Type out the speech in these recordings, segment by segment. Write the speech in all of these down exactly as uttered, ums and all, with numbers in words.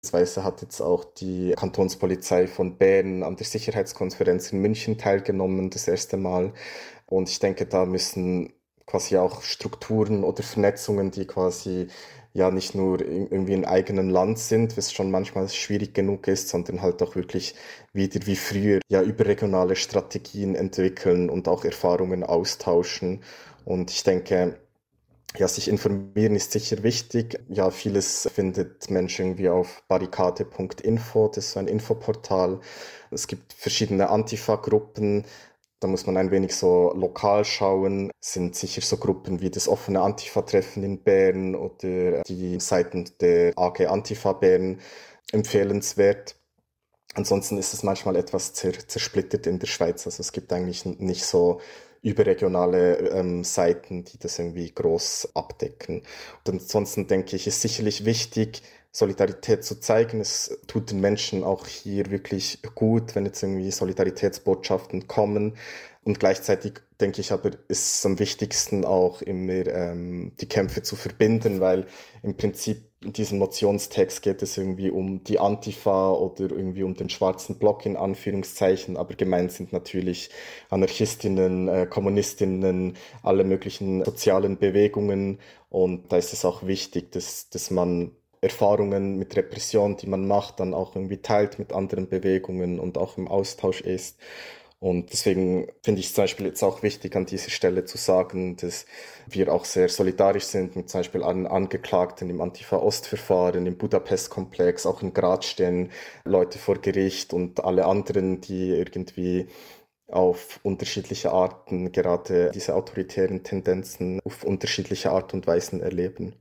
Beispielsweise hat jetzt auch die Kantonspolizei von Bern an der Sicherheitskonferenz in München teilgenommen, das erste Mal. Und ich denke, da müssen quasi auch Strukturen oder Vernetzungen, die quasi ja nicht nur in, irgendwie im eigenen Land sind, was schon manchmal schwierig genug ist, sondern halt auch wirklich wieder wie früher ja überregionale Strategien entwickeln und auch Erfahrungen austauschen. Und ich denke, ja, sich informieren ist sicher wichtig. Ja, vieles findet Mensch irgendwie auf barrikade punkt info, das ist so ein Infoportal. Es gibt verschiedene Antifa-Gruppen. Da muss man ein wenig so lokal schauen. Es sind sicher so Gruppen wie das offene Antifa-Treffen in Bern oder die Seiten der A G Antifa Bern empfehlenswert. Ansonsten ist es manchmal etwas zer zersplittert in der Schweiz. Also es gibt eigentlich nicht so überregionale ähm, Seiten, die das irgendwie groß abdecken. Und ansonsten denke ich, ist sicherlich wichtig, Solidarität zu zeigen. Es tut den Menschen auch hier wirklich gut, wenn jetzt irgendwie Solidaritätsbotschaften kommen. Und gleichzeitig denke ich aber, ist es am wichtigsten auch immer ähm, die Kämpfe zu verbinden, weil im Prinzip in diesem Motionstext geht es irgendwie um die Antifa oder irgendwie um den schwarzen Block in Anführungszeichen, aber gemeint sind natürlich Anarchistinnen, äh, Kommunistinnen, alle möglichen sozialen Bewegungen, und da ist es auch wichtig, dass, dass man Erfahrungen mit Repression, die man macht, dann auch irgendwie teilt mit anderen Bewegungen und auch im Austausch ist. Und deswegen finde ich es zum Beispiel jetzt auch wichtig, an dieser Stelle zu sagen, dass wir auch sehr solidarisch sind mit zum Beispiel allen Angeklagten im Antifa-Ost-Verfahren, im Budapest-Komplex, auch in Graz stehen Leute vor Gericht und alle anderen, die irgendwie auf unterschiedliche Arten gerade diese autoritären Tendenzen auf unterschiedliche Art und Weisen erleben.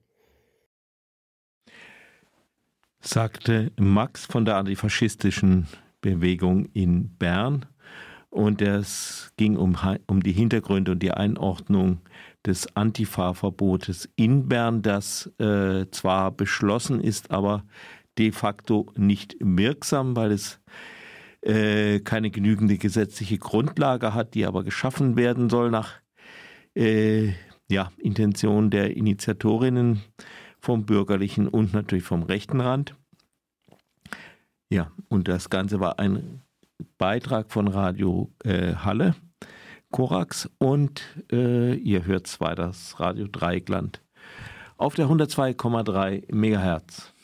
Sagte Max von der antifaschistischen Bewegung in Bern. Und es ging um, um die Hintergründe und die Einordnung des Antifa-Verbotes in Bern, das äh, zwar beschlossen ist, aber de facto nicht wirksam, weil es äh, keine genügende gesetzliche Grundlage hat, die aber geschaffen werden soll nach äh, ja, Intention der Initiatorinnen vom bürgerlichen und natürlich vom rechten Rand. Ja, und das Ganze war ein Beitrag von Radio äh, Halle, Korax, und äh, ihr hört weiter das Radio Dreieckland auf der hundertzwei Komma drei Megahertz.